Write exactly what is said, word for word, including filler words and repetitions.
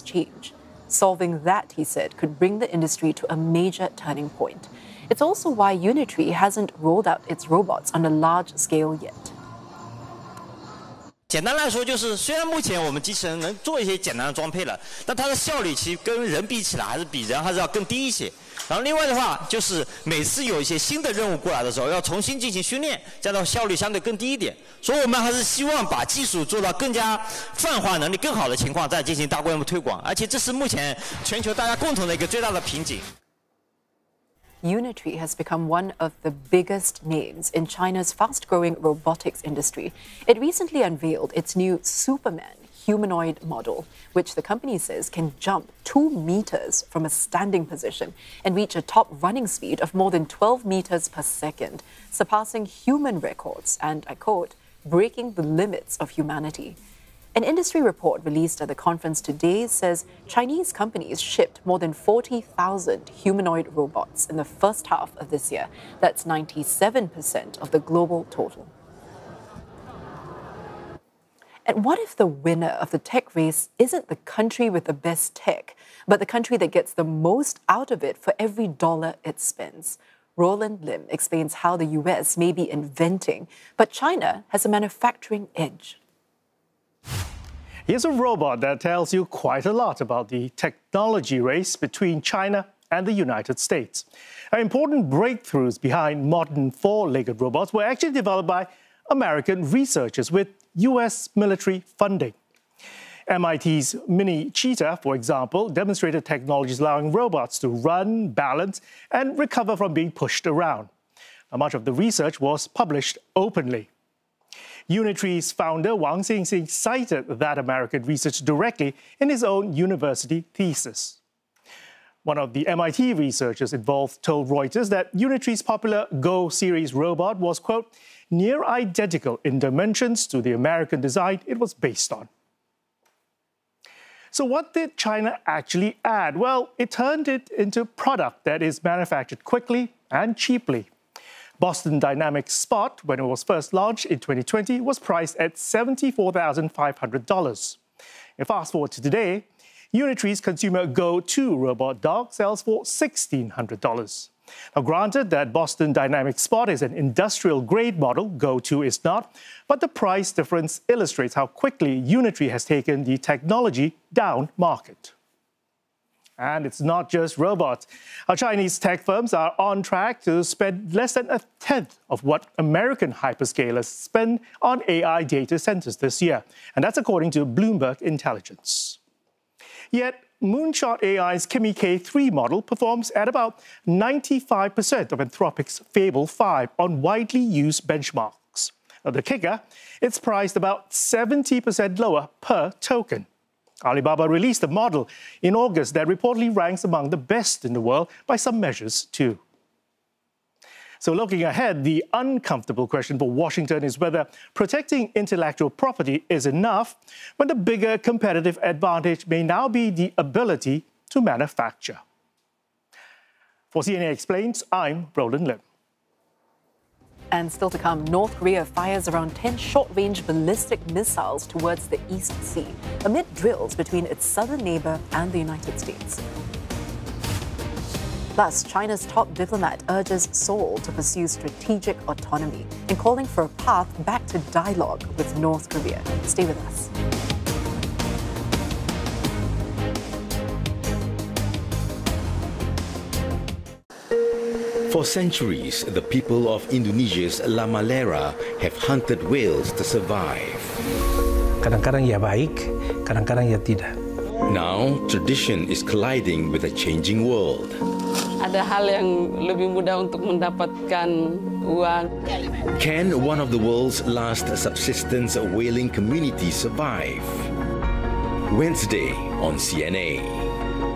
change. Solving that, he said, could bring the industry to a major turning point. It's also why Unitree hasn't rolled out its robots on a large scale yet. 简单来说，就是虽然目前我们机器人能做一些简单的装配了，但它的效率其实跟人比起来，还是比人还是要更低一些。然后另外的话，就是每次有一些新的任务过来的时候，要重新进行训练，这样的效率相对更低一点。所以我们还是希望把技术做到更加泛化能力更好的情况，再进行大规模推广。而且这是目前全球大家共同的一个最大的瓶颈。 Unitree has become one of the biggest names in China's fast-growing robotics industry. It recently unveiled its new Superman humanoid model, which the company says can jump two meters from a standing position and reach a top running speed of more than twelve meters per second, surpassing human records and, I quote, breaking the limits of humanity. An industry report released at the conference today says Chinese companies shipped more than forty thousand humanoid robots in the first half of this year. That's ninety-seven percent of the global total. And what if the winner of the tech race isn't the country with the best tech, but the country that gets the most out of it for every dollar it spends? Roland Lim explains how the U S may be inventing, but China has a manufacturing edge. Here's a robot that tells you quite a lot about the technology race between China and the United States. Now, important breakthroughs behind modern four-legged robots were actually developed by American researchers with U S military funding. M I T's Mini Cheetah, for example, demonstrated technologies allowing robots to run, balance, and recover from being pushed around. Now, much of the research was published openly. Unitree's founder, Wang Xingxing, cited that American research directly in his own university thesis. One of the M I T researchers involved told Reuters that Unitree's popular Go series robot was, quote, near identical in dimensions to the American design it was based on. So what did China actually add? Well, it turned it into a product that is manufactured quickly and cheaply. Boston Dynamics Spot, when it was first launched in twenty twenty, was priced at seventy-four thousand five hundred dollars. And fast forward to today, Unitree's consumer Go two robot dog sells for sixteen hundred dollars. Now, granted that Boston Dynamics Spot is an industrial-grade model, Go two is not, but the price difference illustrates how quickly Unitree has taken the technology down market. And it's not just robots. Our Chinese tech firms are on track to spend less than a tenth of what American hyperscalers spend on A I data centers this year. And that's according to Bloomberg Intelligence. Yet, Moonshot A I's Kimi K three model performs at about ninety-five percent of Anthropic's Fable five on widely used benchmarks. Now, the kicker, it's priced about seventy percent lower per token. Alibaba released a model in August that reportedly ranks among the best in the world by some measures, too. So looking ahead, the uncomfortable question for Washington is whether protecting intellectual property is enough when the bigger competitive advantage may now be the ability to manufacture. For C N A Explains, I'm Roland Lim. And still to come, North Korea fires around ten short-range ballistic missiles towards the East Sea amid drills between its southern neighbor and the United States. Plus, China's top diplomat urges Seoul to pursue strategic autonomy and calling for a path back to dialogue with North Korea. Stay with us. For centuries, the people of Indonesia's La Malera have hunted whales to survive. Kadang-kadang ia baik, kadang-kadang ia tidak. Now, tradition is colliding with a changing world. Ada hal yang lebih mudah untuk mendapatkan uang. Can one of the world's last subsistence whaling communities survive? Wednesday on C N A.